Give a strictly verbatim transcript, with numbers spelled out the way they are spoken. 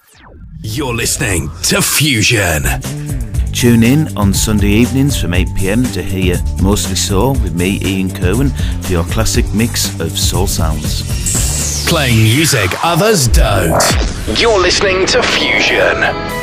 You're listening to Fusion. Tune in on Sunday evenings from eight p m to hear Mostly Soul with me, Ian Cohen, for your classic mix of soul sounds. Playing music others don't. You're listening to Fusion.